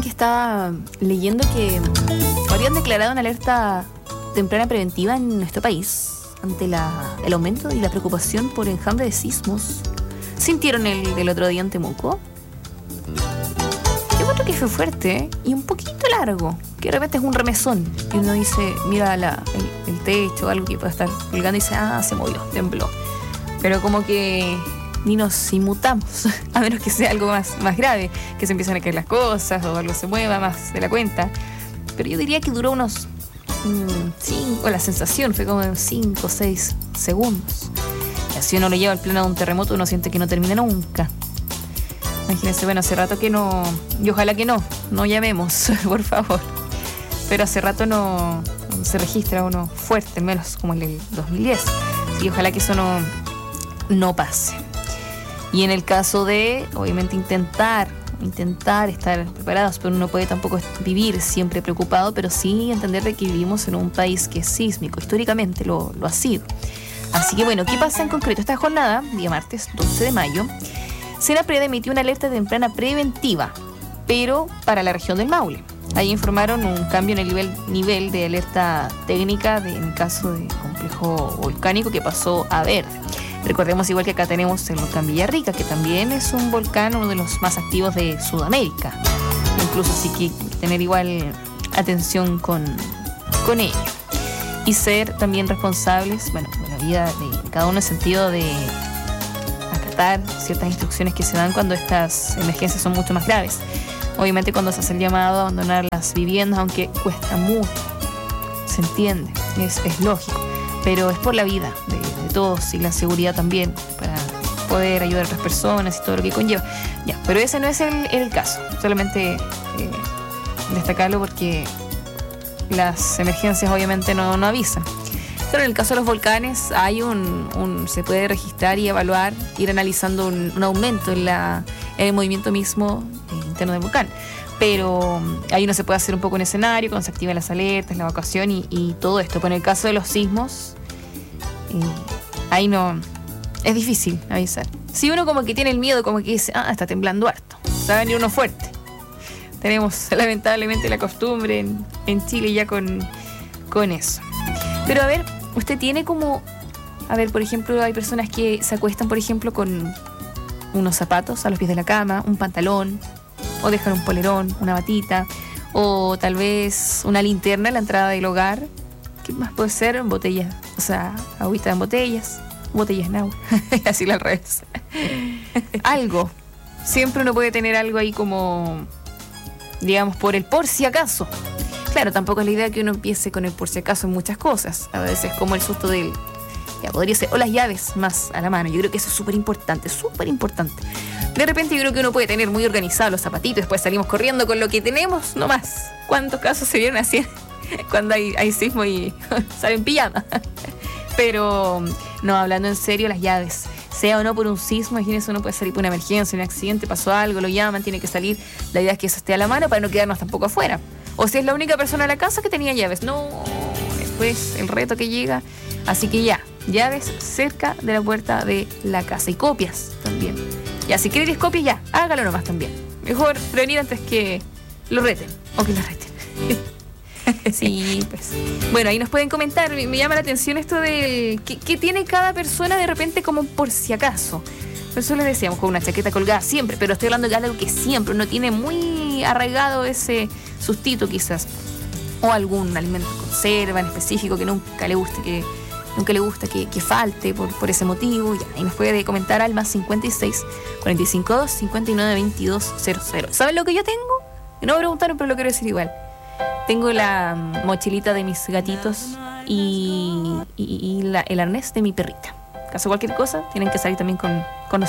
estaba leyendo que habrían declarado una alerta temprana preventiva en nuestro país ante el aumento y la preocupación por enjambre de sismos. ¿Sintieron el del otro día en Temuco? Yo creo que fue fuerte y un poquito largo, que de repente es un remesón y uno dice, mira el techo o algo que pueda estar colgando y dice, se movió, tembló. Pero como que ni nos inmutamos, a menos que sea algo más grave, que se empiezan a caer las cosas o algo se mueva más de la cuenta. Pero yo diría que duró unos 5, la sensación fue como 5 o 6 segundos. Y así uno lo lleva al plano de un terremoto, uno siente que no termina nunca. Imagínense, bueno, hace rato que no, y ojalá que no llamemos, por favor. Pero hace rato no se registra uno fuerte, menos como el del 2010. Y ojalá que eso no pase. Y en el caso de, obviamente, intentar estar preparados, pero uno no puede tampoco vivir siempre preocupado, pero sí entender de que vivimos en un país que es sísmico, históricamente lo ha sido. Así que bueno, ¿qué pasa en concreto? Esta jornada, día martes 12 de mayo, Senapred emitió una alerta temprana preventiva, pero para la región del Maule. Ahí informaron un cambio en el nivel de alerta técnica en el caso de complejo volcánico que pasó a verde. Recordemos igual que acá tenemos el volcán Villarrica, que también es un volcán, uno de los más activos de Sudamérica. Incluso sí que tener igual atención con ello. Y ser también responsables, bueno, de la vida de cada uno en el sentido de acatar ciertas instrucciones que se dan cuando estas emergencias son mucho más graves. Obviamente cuando se hace el llamado a abandonar las viviendas, aunque cuesta mucho, se entiende, es lógico, pero es por la vida de todos y la seguridad también, para poder ayudar a otras personas y todo lo que conlleva. Ya, pero ese no es el caso, solamente destacarlo porque las emergencias obviamente no avisan. Pero en el caso de los volcanes hay se puede registrar y evaluar, ir analizando un aumento en el movimiento mismo interno del volcán. Pero ahí uno se puede hacer un poco un escenario cuando se activan las alertas, la evacuación y todo esto. Pero en el caso de los sismos, ahí no, es difícil avisar. Si uno como que tiene el miedo, como que dice, está temblando harto, va a venir uno fuerte. Tenemos lamentablemente la costumbre en Chile ya con eso. Pero a ver, usted tiene como, por ejemplo, hay personas que se acuestan, por ejemplo, con unos zapatos a los pies de la cama, un pantalón, o dejan un polerón, una batita, o tal vez una linterna en la entrada del hogar. ¿Qué más puede ser? Botellas, agüita en botellas en agua, así al revés. Algo. Siempre uno puede tener algo ahí como, digamos, por si acaso. Claro, tampoco es la idea que uno empiece con el por si acaso en muchas cosas. A veces como el susto ya podría ser, o las llaves más a la mano. Yo creo que eso es súper importante, súper importante. De repente yo creo que uno puede tener muy organizados los zapatitos, después salimos corriendo con lo que tenemos nomás. ¿Cuántos casos se vieron así cuando hay sismo y salen pijama? Pero no, hablando en serio, las llaves, sea o no por un sismo, imagínense, uno puede salir por una emergencia, un accidente, pasó algo, lo llaman, tiene que salir. La idea es que eso esté a la mano para no quedarnos tampoco afuera. O si es la única persona en la casa que tenía llaves. No, después el reto que llega. Así que ya, llaves cerca de la puerta de la casa. Y copias también. Ya, si quieres copias, ya, hágalo nomás también. Mejor prevenir antes que lo reten. O que lo reten. Sí, pues. Bueno, ahí nos pueden comentar. Me llama la atención esto del ¿qué tiene cada persona de repente como por si acaso? Por eso les decíamos, con una chaqueta colgada siempre, pero estoy hablando de algo que siempre uno tiene muy arraigado ese sustito quizás. O algún alimento en conserva en específico que nunca le gusta que falte por ese motivo. Ya, ahí nos puede comentar al más 56 452 59 22 00. ¿Saben lo que yo tengo? No me preguntaron, pero lo quiero decir igual. Tengo la mochilita de mis gatitos y el arnés de mi perrita. Caso cualquier cosa, tienen que salir también con nosotros.